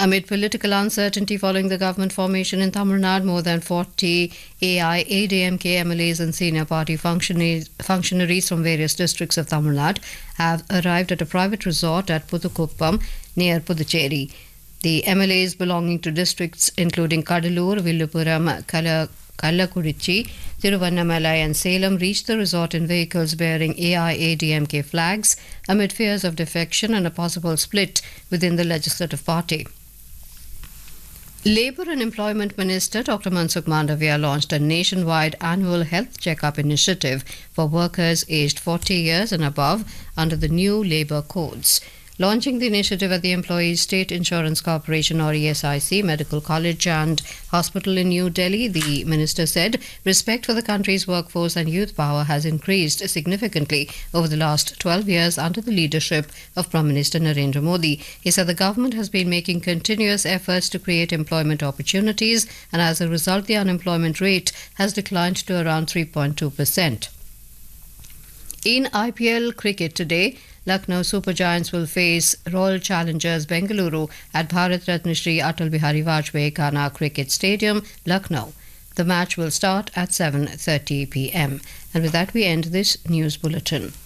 Amid political uncertainty following the government formation in Tamil Nadu, more than 40 AIADMK MLAs and senior party functionaries from various districts of Tamil Nadu have arrived at a private resort at Puthukuppam near Puducherry. The MLAs belonging to districts including Kadalur, Villupuram, Kallakurichi, Thiruvannamalai and Salem reached the resort in vehicles bearing AIADMK flags amid fears of defection and a possible split within the legislative party. Labour and Employment Minister Dr. Mansukh Mandavia launched a nationwide annual health check-up initiative for workers aged 40 years and above under the new labour codes. Launching the initiative at the Employees State Insurance Corporation or ESIC Medical College and Hospital in New Delhi, the minister said respect for the country's workforce and youth power has increased significantly over the last 12 years under the leadership of Prime Minister Narendra Modi. He said the government has been making continuous efforts to create employment opportunities, and as a result the unemployment rate has declined to around 3.2%. In IPL cricket today, Lucknow Super Giants will face Royal Challengers Bengaluru at Bharat Ratna Shri Atal Bihari Vajpayee Khana Cricket Stadium, Lucknow. The match will start at 7:30 p.m. And with that we end this news bulletin.